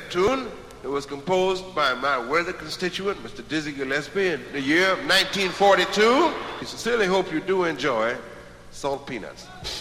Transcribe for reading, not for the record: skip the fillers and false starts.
tune. It was composed by my worthy constituent, Mr. Dizzy Gillespie, in the year of 1942. We sincerely hope you do enjoy Salt Peanuts.